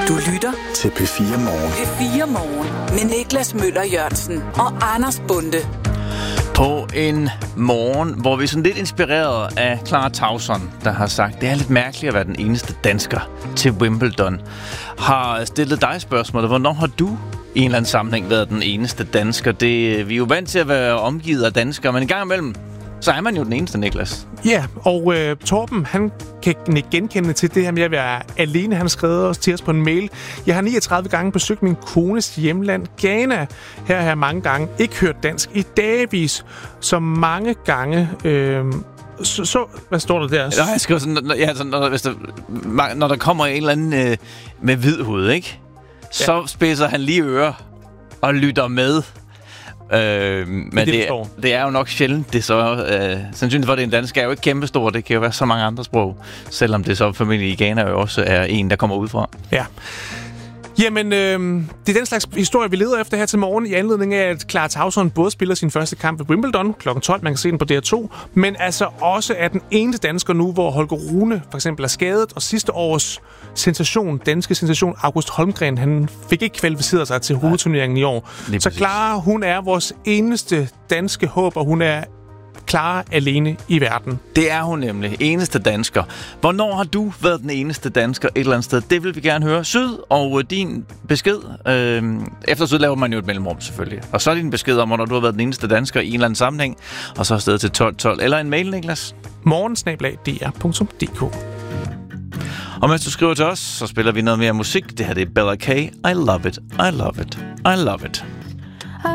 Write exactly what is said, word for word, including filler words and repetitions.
Du lytter til P fire Morgen. P fire Morgen med Niklas Møller Jørgensen og Anders Bonde. På en morgen, hvor vi er sådan lidt inspireret af Clara Tauson, der har sagt, det er lidt mærkeligt at være den eneste dansker til Wimbledon, har stillet dig spørgsmålet, hvornår har du i en eller anden sammenhæng været den eneste dansker? Det, vi er jo vant til at være omgivet af danskere, men en gang imellem, så er man jo den eneste, Niklas. Ja, og øh, Torben, han kan genkende til det her med at være alene. Han har skrevet os til os på en mail. Jeg har niogtredive gange besøgt min kones hjemland, Ghana. Her har jeg mange gange ikke hørt dansk i dagevis. Så mange gange... Øh, så, så... Hvad står der der? Ja, jeg skriver sådan, ja, sådan når, hvis der, når der kommer en eller anden øh, med hvid hoved, ikke? Så ja. Spidser han lige ører og lytter med. Øh, men det, det, er, det er jo nok sjældent, det så øh, sandsynligt for, at det er en dansk, er jo ikke kæmpestor. Det kan jo være så mange andre sprog, selvom det så familie i Ghana jo også er en, der kommer ud fra. Ja. Jamen, øh, det er den slags historie, vi leder efter her til morgen, i anledning af, at Clara Tauson både spiller sin første kamp ved Wimbledon klokken tolv, man kan se den på D R to, men altså også er den eneste dansker nu, hvor Holger Rune for eksempel er skadet, og sidste års sensation, danske sensation, August Holmgren, han fik ikke kvalificeret sig til hovedturneringen i år. Så Clara, hun er vores eneste danske håb, og hun er Clara alene i verden. Det er hun nemlig. Eneste dansker. Hvornår har du været den eneste dansker et eller andet sted? Det vil vi gerne høre. Syd og din besked. Øh, efter Syd laver man jo et mellemrum selvfølgelig. Og så er din besked om, hvornår du har været den eneste dansker i en eller anden sammenhæng. Og så afsted til tolv tolv. Eller en mail, Niklas. morgen snabel-a d r punktum d k. Og mens du skriver til os, så spiller vi noget mere musik. Det her det er Bella K. I love it. I love it. I love it.